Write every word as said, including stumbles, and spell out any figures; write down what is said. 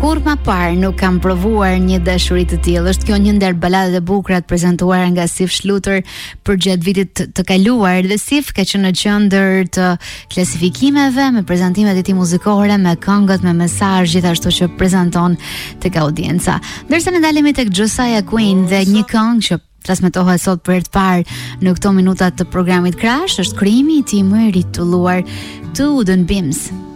Kur ma parë nuk kam provuar një dashuri të tillë. Është kjo një ndër baladat e bukura të prezantuara nga Sif Shluter përgjatë vitit të, të kaluar. Dhe Sif ka qenë në qendër të klasifikimeve me prezantimet e tij muzikore, me këngët, me mesazh, gjithashtu që prezanton tek audienca. Ndërsa ne dalemi tek Josiah Quinn dhe një këngë që transmetohet sot për herë të parë në këto minuta të programit Crash, është krimi i tij më i rritulluar, Two Wooden Beams.